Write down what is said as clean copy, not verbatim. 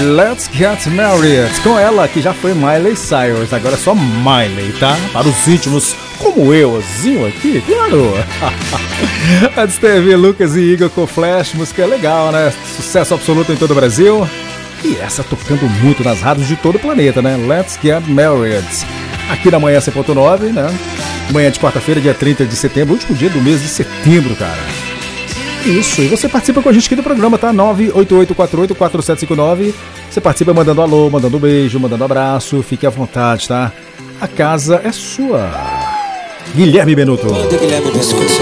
Let's Get Married, com ela que já foi Miley Cyrus, agora é só Miley, tá? Para os íntimos, como euzinho aqui, claro. Antes teve Lucas e Igor com Flash, música legal, né? Sucesso absoluto em todo o Brasil. E essa tocando muito nas rádios de todo o planeta, né? Let's Get Married. Aqui na Manhã 100.9, né? Manhã de quarta-feira, dia 30 de setembro, último dia do mês de setembro, cara. Isso, e você participa com a gente aqui do programa, tá? 988484759. Você participa mandando alô, mandando beijo, mandando abraço. Fique à vontade, tá? A casa é sua. Guilherme Benuto.